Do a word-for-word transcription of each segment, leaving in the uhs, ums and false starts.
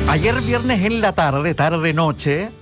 Ayer viernes en la tarde, tarde-noche,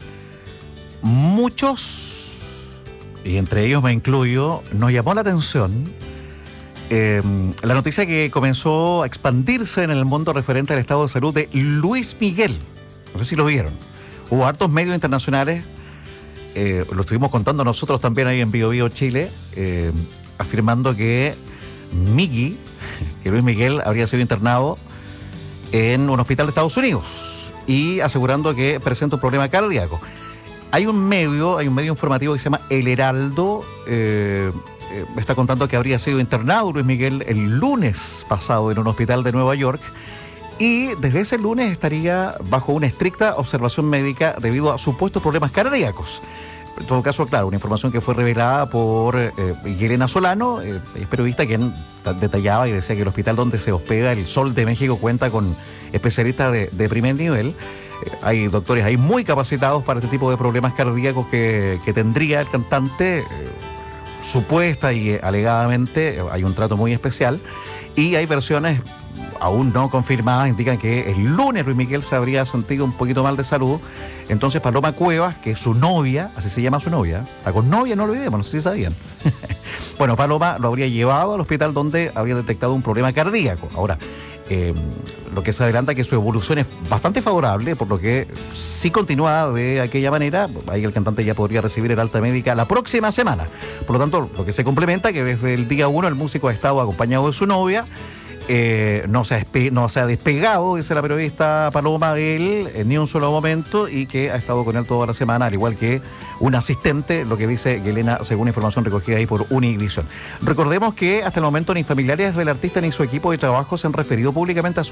muchos, y entre ellos me incluyo, nos llamó la atención eh, la noticia que comenzó a expandirse en el mundo referente al estado de salud de Luis Miguel. No sé si lo vieron. Hubo hartos medios internacionales, eh, lo estuvimos contando nosotros también ahí en Bio Bio Chile, eh, afirmando que Miggy, que Luis Miguel habría sido internado en un hospital de Estados Unidos y asegurando que presenta un problema cardíaco. Hay un medio, hay un medio informativo que se llama El Heraldo, eh, eh, está contando que habría sido internado Luis Miguel el lunes pasado en un hospital de Nueva York y desde ese lunes estaría bajo una estricta observación médica debido a supuestos problemas cardíacos. En todo caso, claro, una información que fue revelada por eh, Yelena Solano, eh, es periodista quien detallaba y decía que el hospital donde se hospeda el Sol de México cuenta con especialistas de, de primer nivel. Eh, hay doctores ahí muy capacitados para este tipo de problemas cardíacos que, que tendría el cantante. Eh, supuesta y eh, alegadamente hay un trato muy especial y hay versiones aún no confirmadas, indican que el lunes Luis Miguel se habría sentido un poquito mal de salud. Entonces Paloma Cuevas, que es su novia, así se llama su novia, está con novia, no lo olvidemos, no sé si sabían. Bueno, Paloma lo habría llevado al hospital donde habría detectado un problema cardíaco. Ahora, eh, lo que se adelanta es que su evolución es bastante favorable, por lo que si continúa de aquella manera, ahí el cantante ya podría recibir el alta médica la próxima semana. Por lo tanto, lo que se complementa que desde el día uno el músico ha estado acompañado de su novia. Eh, no, se ha despe- no se ha despegado, dice la periodista Paloma, de él en ni un solo momento y que ha estado con él toda la semana, al igual que un asistente, lo que dice Yelena, según información recogida ahí por Univision. Recordemos que hasta el momento ni familiares del artista ni su equipo de trabajo se han referido públicamente a su